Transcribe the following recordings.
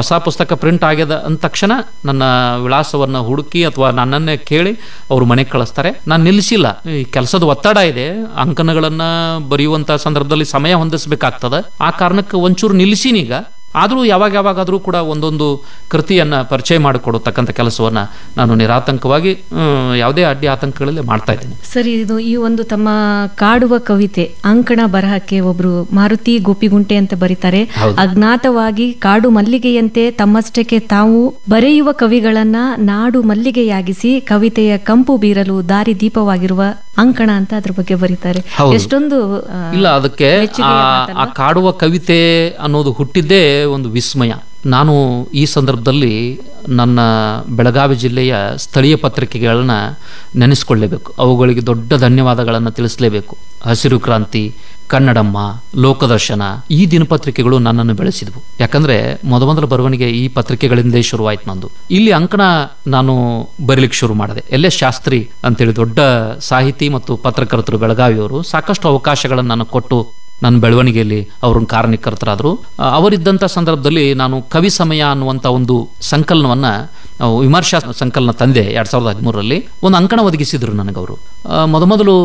ಹೊಸ ಪುಸ್ತಕ ಪ್ರಿಂಟ್ ಆಗ್ಯದ ಅಂದ ತಕ್ಷಣ ನನ್ನ ವಿಳಾಸವನ್ನು ಹುಡುಕಿ ಅಥವಾ ನನ್ನನ್ನೇ ಕೇಳಿ ಅವರು ಮನೆಗೆ ಕಳಿಸ್ತಾರೆ. ನಾನು ನಿಲ್ಲಿಸಿಲ್ಲ, ಈ ಕೆಲಸದ ಒತ್ತಡ ಇದೆ, ಅಂಕಣಗಳನ್ನ ಬರೆಯುವಂತ ಸಂದರ್ಭದಲ್ಲಿ ಸಮಯ ಹೊಂದಿಸಬೇಕಾಗ್ತದೆ. ಆ ಕಾರಣಕ್ಕೆ ಒಂಚೂರು ನಿಲ್ಲಿಸಿನೀಗ. ಆದರೂ ಯಾವಾಗಾದರೂ ಕೂಡ ಒಂದೊಂದು ಕೃತಿಯನ್ನು ಪರಿಚಯ ಮಾಡಿಕೊಡತಕ್ಕಂಥ ಕೆಲಸವನ್ನು ನಾನು ನಿರಾತಂಕವಾಗಿ ಯಾವುದೇ ಅಡ್ಡಿ ಆತಂಕಗಳಲ್ಲಿ ಮಾಡ್ತಾ ಇದ್ದೀನಿ. ಸರಿ, ಇದು ಈ ಒಂದು ತಮ್ಮ ಕಾಡುವ ಕವಿತೆ ಅಂಕಣ ಬರಹಕ್ಕೆ ಒಬ್ರು ಮಾರುತಿ ಗೋಪಿಗುಂಟೆ ಅಂತ ಬರೀತಾರೆ. ಅಜ್ಞಾತವಾಗಿ ಕಾಡು ಮಲ್ಲಿಗೆಯಂತೆ ತಮ್ಮಷ್ಟಕ್ಕೆ ತಾವು ಬರೆಯುವ ಕವಿಗಳನ್ನ ನಾಡು ಮಲ್ಲಿಗೆಯಾಗಿಸಿ ಕವಿತೆಯ ಕಂಪು ಬೀರಲು ದಾರಿ ದೀಪವಾಗಿರುವ ಅಂಕಣ ಅಂತ ಅದ್ರ ಬಗ್ಗೆ ಬರೀತಾರೆ. ಎಷ್ಟೊಂದು ಇಲ್ಲ, ಅದಕ್ಕೆ ಆ ಕಾಡುವ ಕವಿತೆ ಅನ್ನೋದು ಹುಟ್ಟಿದ್ದೇ ಒಂದು ವಿಸ್ಮಯ. ನಾನು ಈ ಸಂದರ್ಭದಲ್ಲಿ ನನ್ನ ಬೆಳಗಾವಿ ಜಿಲ್ಲೆಯ ಸ್ಥಳೀಯ ಪತ್ರಿಕೆಗಳನ್ನ ನೆನೆಸ್ಕೊಳ್ಳೇಬೇಕು, ಅವುಗಳಿಗೆ ದೊಡ್ಡ ಧನ್ಯವಾದಗಳನ್ನು ತಿಳಿಸಲೇಬೇಕು. ಹಸಿರು ಕ್ರಾಂತಿ, ಕನ್ನಡಮ್ಮ, ಲೋಕದರ್ಶನ ಈ ದಿನಪತ್ರಿಕೆಗಳು ನನ್ನನ್ನು ಬೆಳೆಸಿದ್ವು. ಯಾಕಂದ್ರೆ ಮೊದಲ ಬರವಣಿಗೆ ಈ ಪತ್ರಿಕೆಗಳಿಂದೇ ಶುರುವಾಯ್ತು ನಂದು. ಇಲ್ಲಿ ಅಂಕಣ ನಾನು ಬರೀಲಿಕ್ಕೆ ಶುರು ಮಾಡಿದೆ. ಎಲ್ ಎಸ್ ಶಾಸ್ತ್ರಿ ಅಂತೇಳಿ ದೊಡ್ಡ ಸಾಹಿತಿ ಮತ್ತು ಪತ್ರಕರ್ತರು ಬೆಳಗಾವಿಯವರು ಸಾಕಷ್ಟು ಅವಕಾಶಗಳನ್ನು ನಾನು ಕೊಟ್ಟು ನನ್ನ ಬೆಳವಣಿಗೆಯಲ್ಲಿ ಅವ್ರನ್ನ ಕಾರಣಕರ್ತರಾದರು. ಅವರಿದ್ದಂಥ ಸಂದರ್ಭದಲ್ಲಿ ನಾನು ಕವಿ ಸಮಯ ಅನ್ನುವಂಥ ಒಂದು ಸಂಕಲನವನ್ನು, ವಿಮರ್ಶಾ ಸಂಕಲನ ತಂದೆ 2013ರಲ್ಲಿ. ಒಂದು ಅಂಕಣ ಒದಗಿಸಿದ್ರು ನನಗವರು. ಮೊದಲು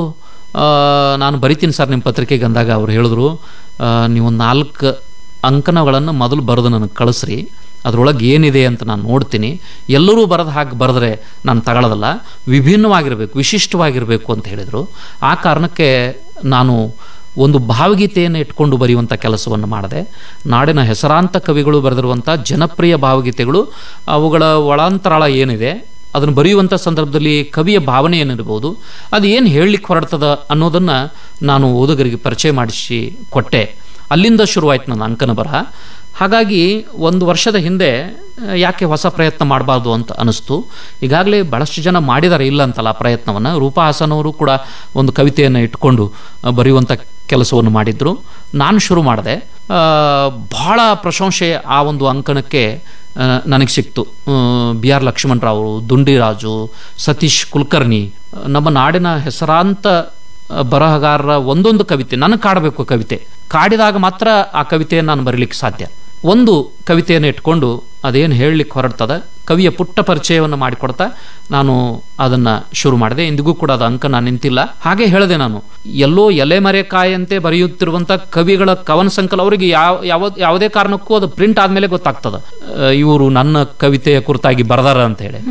ನಾನು ಬರಿತೀನಿ ಸರ್ ನಿಮ್ಮ ಪತ್ರಿಕೆಗೆ ಅಂದಾಗ ಅವ್ರು ಹೇಳಿದ್ರು, ನೀವು 4 ಅಂಕಣಗಳನ್ನು ಮೊದಲು ಬರೆದು ನನಗೆ ಕಳಿಸ್ರಿ, ಅದರೊಳಗೆ ಏನಿದೆ ಅಂತ ನಾನು ನೋಡ್ತೀನಿ. ಎಲ್ಲರೂ ಬರೆದು ಹಾಗೆ ಬರೆದ್ರೆ ನಾನು ತಗೊಳ್ಳೋದಲ್ಲ, ವಿಭಿನ್ನವಾಗಿರಬೇಕು, ವಿಶಿಷ್ಟವಾಗಿರಬೇಕು ಅಂತ ಹೇಳಿದರು. ಆ ಕಾರಣಕ್ಕೆ ನಾನು ಒಂದು ಭಾವಗೀತೆಯನ್ನು ಇಟ್ಕೊಂಡು ಬರೆಯುವಂಥ ಕೆಲಸವನ್ನು ಮಾಡಿದೆ. ನಾಡಿನ ಹೆಸರಾಂತ ಕವಿಗಳು ಬರೆದಿರುವಂಥ ಜನಪ್ರಿಯ ಭಾವಗೀತೆಗಳು, ಅವುಗಳ ಒಳಾಂತರಾಳ ಏನಿದೆ ಅದನ್ನು ಬರೆಯುವಂಥ ಸಂದರ್ಭದಲ್ಲಿ ಕವಿಯ ಭಾವನೆ ಏನಿರ್ಬೋದು, ಅದು ಏನು ಹೇಳಲಿಕ್ಕೆ ಹೊರಡ್ತದ ಅನ್ನೋದನ್ನು ನಾನು ಓದುಗರಿಗೆ ಪರಿಚಯ ಮಾಡಿಸಿ ಕೊಟ್ಟೆ. ಅಲ್ಲಿಂದ ಶುರುವಾಯ್ತು ನನ್ನ ಅಂಕನ ಬರಹ. ಹಾಗಾಗಿ 1 ವರ್ಷದ ಹಿಂದೆ ಯಾಕೆ ಹೊಸ ಪ್ರಯತ್ನ ಮಾಡಬಾರ್ದು ಅಂತ ಅನಿಸ್ತು. ಈಗಾಗಲೇ ಭಾಳಷ್ಟು ಜನ ಮಾಡಿದ್ದಾರೆ, ಇಲ್ಲ ಅಂತಲ್ಲ ಪ್ರಯತ್ನವನ್ನು. ರೂಪಾ ಹಾಸನ್ ಅವರು ಕೂಡ ಒಂದು ಕವಿತೆಯನ್ನು ಇಟ್ಕೊಂಡು ಬರೆಯುವಂಥ ಕೆಲಸವನ್ನು ಮಾಡಿದ್ರು. ನಾನು ಶುರು ಮಾಡಿದೆ. ಬಹಳ ಪ್ರಶಂಸೆ ಆ ಒಂದು ಅಂಕಣಕ್ಕೆ ನನಗೆ ಸಿಕ್ತು. ಬಿ ಆರ್ ಲಕ್ಷ್ಮಣರಾವ್, ದುಂಡಿರಾಜು, ಸತೀಶ್ ಕುಲಕರ್ಣಿ, ನಮ್ಮ ನಾಡಿನ ಹೆಸರಾಂತ ಬರಹಗಾರರ ಒಂದೊಂದು ಕವಿತೆ ನನಗೆ ಕಾಡಬೇಕು. ಕವಿತೆ ಕಾಡಿದಾಗ ಮಾತ್ರ ಆ ಕವಿತೆಯನ್ನು ನಾನು ಬರೀಲಿಕ್ಕೆ ಸಾಧ್ಯ. ಒಂದು ಕವಿತೆಯನ್ನು ಇಟ್ಕೊಂಡು ಅದೇನು ಹೇಳಲಿಕ್ಕೆ ಹೊರಡ್ತದೆ, ಕವಿಯ ಪುಟ್ಟ ಪರಿಚಯವನ್ನು ಮಾಡಿಕೊಡ್ತಾ ನಾನು ಅದನ್ನು ಶುರು ಮಾಡಿದೆ. ಇಂದಿಗೂ ಕೂಡ ಅದು ಅಂಕ ನಾನು ನಿಂತಿಲ್ಲ. ಹಾಗೆ ಹೇಳಿದೆ, ನಾನು ಎಲ್ಲೋ ಎಲೆಮರೆಕಾಯಂತೆ ಬರೆಯುತ್ತಿರುವಂಥ ಕವಿಗಳ ಕವನ ಸಂಕಲ ಅವರಿಗೆ ಯಾವುದೇ ಕಾರಣಕ್ಕೂ ಅದು ಪ್ರಿಂಟ್ ಆದಮೇಲೆ ಗೊತ್ತಾಗ್ತದೆ ಇವರು ನನ್ನ ಕವಿತೆಯ ಕುರಿತಾಗಿ ಬರೆದಾರ ಅಂತ ಹೇಳಿ.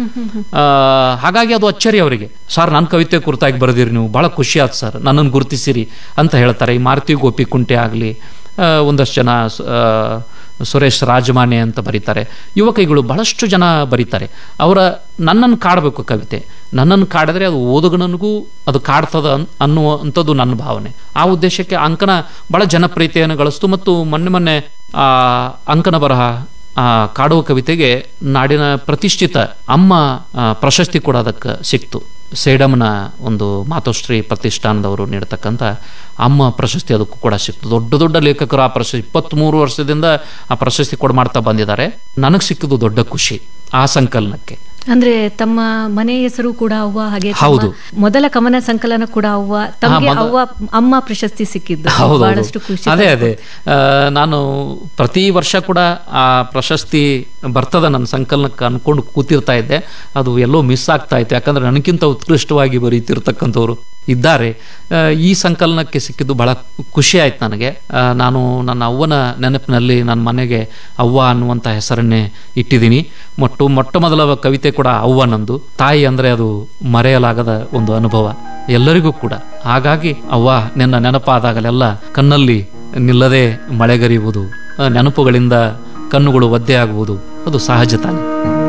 ಹಾಗಾಗಿ ಅದು ಅಚ್ಚರಿ ಅವರಿಗೆ. ಸರ್, ನನ್ನ ಕವಿತೆ ಕುರಿತಾಗಿ ಬರೆದಿರಿ ನೀವು, ಭಾಳ ಖುಷಿ ಆಯ್ತು ಸರ್, ನನ್ನನ್ನು ಗುರುತಿಸಿರಿ ಅಂತ ಹೇಳ್ತಾರೆ. ಈ ಮಾರುತಿ ಗೋಪಿಕುಂಟೆ ಆಗಲಿ, ಒಂದಷ್ಟು ಜನ ಸುರೇಶ್ ರಾಜಮಾನೆ ಅಂತ ಬರೀತಾರೆ, ಯುವ ಕೈಗಳು ಬಹಳಷ್ಟು ಜನ ಬರೀತಾರೆ. ನನ್ನನ್ನು ಕಾಡಬೇಕು ಕವಿತೆ, ನನ್ನನ್ನು ಕಾಡಿದ್ರೆ ಅದು ಓದುಗನಿಗೂ ಅದು ಕಾಡ್ತದ ಅನ್ನುವಂಥದ್ದು ನನ್ನ ಭಾವನೆ. ಆ ಉದ್ದೇಶಕ್ಕೆ ಅಂಕನ ಬಹಳ ಜನಪ್ರಿಯತೆಯನ್ನು ಗಳಿಸ್ತು. ಮತ್ತು ಮೊನ್ನೆ ಅಂಕನ ಬರಹ ಕಾಡುವ ಕವಿತೆಗೆ ನಾಡಿನ ಪ್ರತಿಷ್ಠಿತ ಅಮ್ಮ ಪ್ರಶಸ್ತಿ ಕೂಡ ಅದಕ್ಕೆ ಸಿಕ್ತು. ಸೇಡಮ್ನ ಒಂದು ಮಾತೋಶ್ರೀ ಪ್ರತಿಷ್ಠಾನದವರು ನೀಡತಕ್ಕಂಥ ಅಮ್ಮ ಪ್ರಶಸ್ತಿ ಅದಕ್ಕೂ ಕೂಡ ಸಿಕ್ತು. ದೊಡ್ಡ ದೊಡ್ಡ ಲೇಖಕರು ಆ ಪ್ರಶಸ್ತಿ 23 ವರ್ಷದಿಂದ ಆ ಪ್ರಶಸ್ತಿ ಕೊಡ ಮಾಡ್ತಾ ಬಂದಿದ್ದಾರೆ. ನನಗೆ ಸಿಕ್ಕಿದ್ದು ದೊಡ್ಡ ಖುಷಿ ಆ ಸಂಕಲನಕ್ಕೆ. ಅಂದ್ರೆ ತಮ್ಮ ಮನೆ ಹೆಸರು ಕೂಡ ಅವ್ವ, ಹಾಗೆ ಮೊದಲ ಕವನ ಸಂಕಲನ ಕೂಡ ಅವ್ವ, ತಮಗೆ ಅವ್ವ ಅಮ್ಮ ಪ್ರಶಸ್ತಿ ಸಿಕ್ಕಿದ್ದು ಬಹಳಷ್ಟು ಖುಷಿ. ಅದೇ ನಾನು ಪ್ರತಿ ವರ್ಷ ಕೂಡ ಆ ಪ್ರಶಸ್ತಿ ಬರ್ತದ ನನ್ನ ಸಂಕಲನಕ್ಕೆ ಅನ್ಕೊಂಡು ಕೂತಿರ್ತಾ ಇದ್ದೆ. ಅದು ಎಲ್ಲೋ ಮಿಸ್ ಆಗ್ತಾ ಇತ್ತು, ಯಾಕಂದ್ರೆ ನನಗಿಂತ ಉತ್ಕೃಷ್ಟವಾಗಿ ಬರೀತಿರ್ತಕ್ಕಂಥವ್ರು ಇದ್ದಾರೆ. ಈ ಸಂಕಲನಕ್ಕೆ ಸಿಕ್ಕಿದ್ದು ಬಹಳ ಖುಷಿ ಆಯ್ತು ನನಗೆ. ನಾನು ನನ್ನ ಅವ್ವನ ನೆನಪಿನಲ್ಲಿ ನನ್ನ ಮನೆಗೆ ಅವ್ವ ಅನ್ನುವಂಥ ಹೆಸರನ್ನೇ ಇಟ್ಟಿದ್ದೀನಿ. ಮೊಟ್ಟ ಮೊದಲ ಕವಿತೆ ಕೂಡ ಅವ್ವ ನಂದು. ತಾಯಿ ಅಂದ್ರೆ ಅದು ಮರೆಯಲಾಗದ ಒಂದು ಅನುಭವ ಎಲ್ಲರಿಗೂ ಕೂಡ. ಹಾಗಾಗಿ ಅವ್ವ ನಿನ್ನ ನೆನಪಾದಾಗಲೆಲ್ಲ ಕಣ್ಣಲ್ಲಿ ನಿಲ್ಲದೆ ಮಳೆಗರಿಯುವುದು, ನೆನಪುಗಳಿಂದ ಕಣ್ಣುಗಳು ಒದ್ದೆ ಆಗುವುದು ಅದು ಸಹಜ ತಾನೆ.